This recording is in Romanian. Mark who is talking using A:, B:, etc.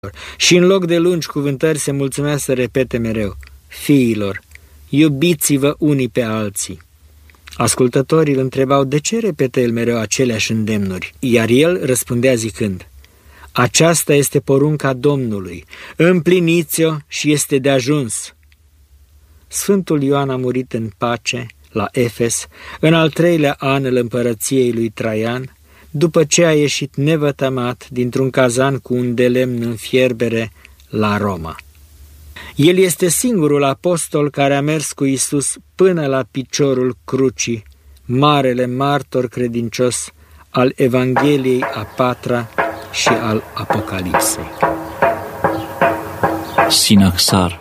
A: Și în loc de lungi cuvântări se mulțumea să repete mereu: fiilor, iubiți-vă unii pe alții. Ascultătorii îl întrebau de ce repetă el mereu aceleași îndemnuri, iar el răspundea zicând: aceasta este porunca Domnului, împliniți-o și este de ajuns. Sfântul Ioan a murit în pace la Efes, în al 3-lea an al împărăției lui Traian, după ce a ieșit nevătămat dintr-un cazan cu un de lemn în fierbere la Roma. El este singurul apostol care a mers cu Iisus până la piciorul crucii, marele martor credincios al Evangheliei a 4-a și al Apocalipsei.
B: Sinaxar.